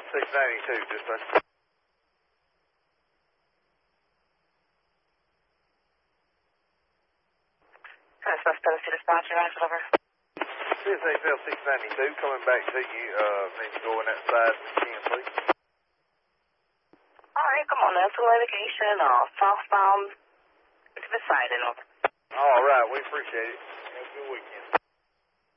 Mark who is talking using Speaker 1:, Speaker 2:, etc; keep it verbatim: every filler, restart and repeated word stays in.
Speaker 1: six ninety-two, dispatch.
Speaker 2: Southwest Tennessee dispatch, your answer over.
Speaker 1: C S H L six ninety-two, coming back to you, uh, need to go in that side again, please.
Speaker 2: Alright, come on now, to navigation, uh, southbound, to the side and over.
Speaker 1: All right, we appreciate it. Have a good weekend.